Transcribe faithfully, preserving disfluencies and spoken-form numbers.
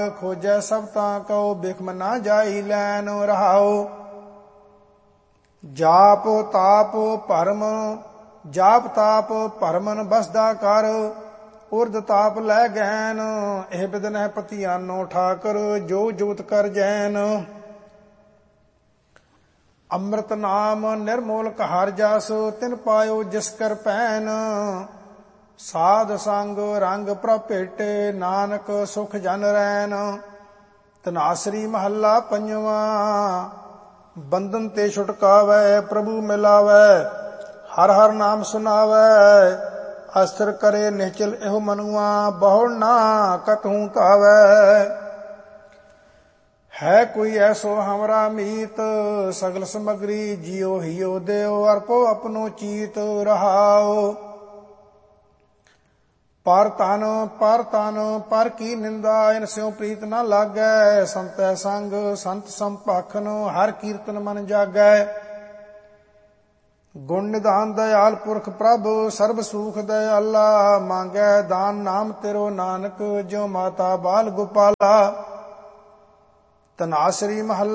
खोजै सब तां कहो बिखम ना जाई लैन रहाओ। जाप ताप भरम जाप ताप भरमन बसदा कर उर्द ताप लै गैन एह बिदन पतियानो ठाकर जो जोत कर जैन। ਅੰਮ੍ਰਿਤ ਨਾਮ ਨਿਰਮੋਲਕ ਹਰ ਜਸ ਤਿਨ ਪਾਇਓ ਜਿਸ ਕਰ ਭੈਨ। ਸਾਧ ਸੰਗ ਰੰਗ ਪ੍ਰਭ ਭੇਟੇ ਨਾਨਕ ਸੁਖ ਜਨ ਰੈਨ। ਤਨਾਸਰੀ ਮਹੱਲਾ ਪੰਜਵਾਂ। ਬੰਧਨ ਤੇ ਛੁਟਕਾਵੈ ਪ੍ਰਭੂ ਮਿਲਾਵੈ ਹਰ ਹਰ ਨਾਮ ਸੁਨਾਵੈ। ਅਸਰ ਕਰੇ ਨਿਹਚਲ ਇਹੋ ਮਨੁਆ ਬਹੁੜ ਨਾ ਕਤਹੂ ਧਾਵੈ। है कोई ऐसो हमरा मीत सगल समग्री जियो हियो देव अर्पो अपनो चीत रहाओ। पर तन पर तन पर की निंदा इन स्यों प्रीत न लागै। संतै संग संत संपाखन हर कीर्तन मन जागै। गुण निधान दयाल पुरख प्रभ सर्ब सुख दयाला मांगै दान नाम तेरो नानक ज्यों माता बाल गोपाला। ਤਨਾਸਰੀ ਮਹੱਲਾ